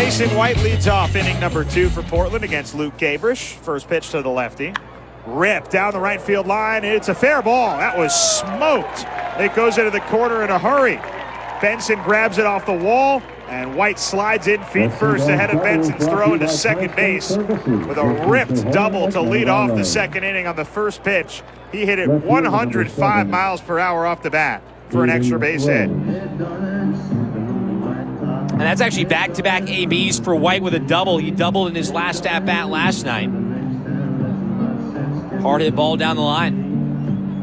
Jason White leads off inning number 2 for Portland against Luke Gabrish. First pitch to the lefty. Rip down the right field line. It's a fair ball. That was smoked. It goes into the corner in a hurry. Benson grabs it off the wall, and White slides in feet first ahead of Benson's throw into second base with a ripped double to lead off the second inning on the first pitch. He hit it 105 miles per hour off the bat for an extra base hit. And that's actually back-to-back ABs for White with a double. He doubled in his last at-bat last night. Hard hit ball down the line.